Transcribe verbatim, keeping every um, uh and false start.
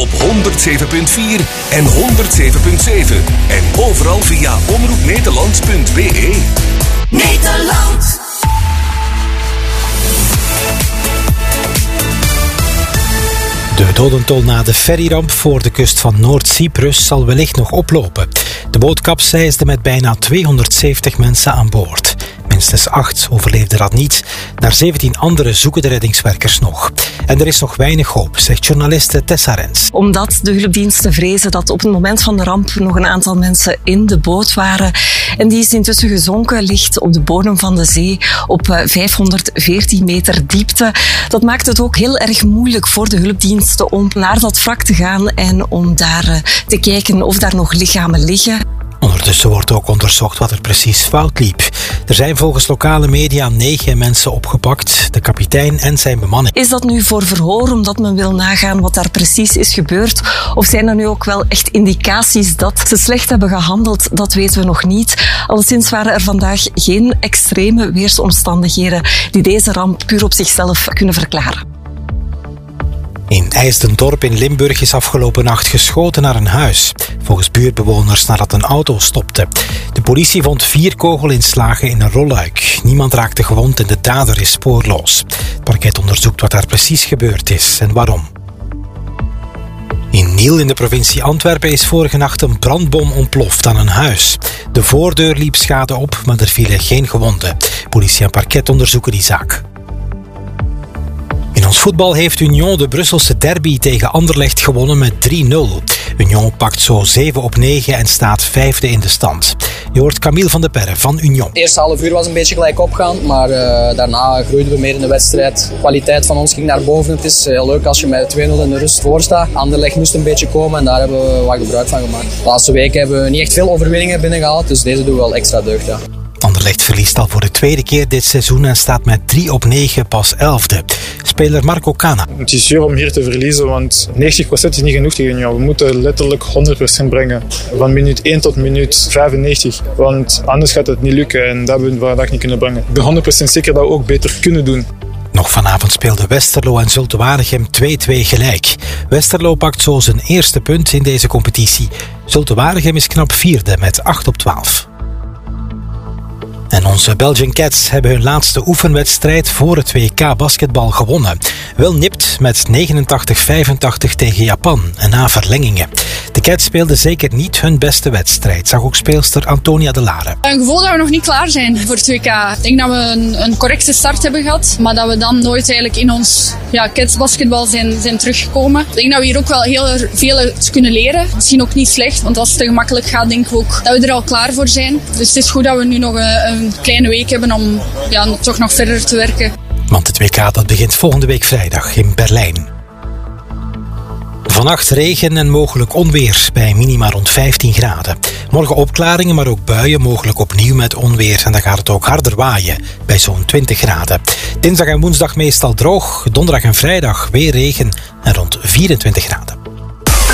op honderd zeven punt vier en honderd zeven punt zeven. En overal via omroep nederland punt b e. Nederland. De dodentol na de ferryramp voor de kust van Noord-Cyprus zal wellicht nog oplopen. De boot kapseisde met bijna tweehonderdzeventig mensen aan boord. Minstens acht overleefden dat niet. Naar zeventien anderen zoeken de reddingswerkers nog. En er is nog weinig hoop, zegt journaliste Tessa Rens. Omdat de hulpdiensten vrezen dat op het moment van de ramp nog een aantal mensen in de boot waren. En die is intussen gezonken, ligt op de bodem van de zee op vijfhonderdveertien meter diepte. Dat maakt het ook heel erg moeilijk voor de hulpdiensten om naar dat wrak te gaan en om daar te kijken of daar nog lichamen liggen. Ondertussen wordt ook onderzocht wat er precies fout liep. Er zijn volgens lokale media negen mensen opgepakt, de kapitein en zijn bemanning. Is dat nu voor verhoor, omdat men wil nagaan wat daar precies is gebeurd? Of zijn er nu ook wel echt indicaties dat ze slecht hebben gehandeld? Dat weten we nog niet. Alleszins waren er vandaag geen extreme weersomstandigheden die deze ramp puur op zichzelf kunnen verklaren. In IJsdendorp in Limburg is afgelopen nacht geschoten naar een huis. Volgens buurtbewoners nadat een auto stopte. De politie vond vier kogelinslagen in een rolluik. Niemand raakte gewond en de dader is spoorloos. Het parket onderzoekt wat daar precies gebeurd is en waarom. In Niel in de provincie Antwerpen is vorige nacht een brandbom ontploft aan een huis. De voordeur liep schade op, maar er vielen geen gewonden. Politie en parket onderzoeken die zaak. In ons voetbal heeft Union de Brusselse derby tegen Anderlecht gewonnen met drie nul. Union pakt zo zeven op negen en staat vijfde in de stand. Je hoort Camille van der Perre van Union. Het eerste half uur was een beetje gelijk opgaan, maar uh, daarna groeiden we meer in de wedstrijd. De kwaliteit van ons ging naar boven. Het is heel leuk als je met twee nul in de rust voor staat. Anderlecht moest een beetje komen en daar hebben we wat gebruik van gemaakt. De laatste weken hebben we niet echt veel overwinningen binnengehaald, dus deze doen we wel extra deugd. Ja. Anderlecht verliest al voor de tweede keer dit seizoen en staat met drie op negen pas elfde. Speler Marco Cana. Het is zuur om hier te verliezen, want negentig procent is niet genoeg tegen jou. We moeten letterlijk honderd procent brengen. Van minuut één tot minuut vijfennegentig. Want anders gaat het niet lukken en dat hebben we vandaag niet kunnen brengen. Ik ben honderd procent zeker dat we ook beter kunnen doen. Nog vanavond speelden Westerlo en Zulte Waregem twee twee gelijk. Westerlo pakt zo zijn eerste punt in deze competitie. Zulte Waregem is knap vierde met acht op twaalf. En onze Belgian Cats hebben hun laatste oefenwedstrijd voor het W K basketbal gewonnen. Wel nipt met negenentachtig vijfentachtig tegen Japan en na verlengingen. De Cats speelden zeker niet hun beste wedstrijd, zag ook speelster Antonia de Lare. Een gevoel dat we nog niet klaar zijn voor het W K. Ik denk dat we een, een correcte start hebben gehad, maar dat we dan nooit eigenlijk in ons ja, Cats basketbal zijn, zijn teruggekomen. Ik denk dat we hier ook wel heel veel kunnen leren. Misschien ook niet slecht, want als het te gemakkelijk gaat, denken we ook dat we er al klaar voor zijn. Dus het is goed dat we nu nog een een kleine week hebben om ja, toch nog verder te werken. Want het W K dat begint volgende week vrijdag in Berlijn. Vannacht regen en mogelijk onweer bij minima rond vijftien graden. Morgen opklaringen, maar ook buien, mogelijk opnieuw met onweer. En dan gaat het ook harder waaien bij zo'n twintig graden. Dinsdag en woensdag meestal droog, donderdag en vrijdag weer regen en rond vierentwintig graden.